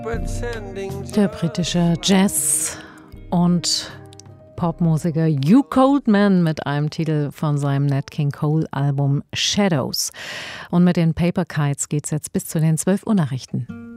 Der britische Jazz- und Popmusiker Hugh Coldman mit einem Titel von seinem Nat King Cole Album Shadows. Und mit den Paper Kites geht's jetzt bis zu den 12 Uhr Nachrichten.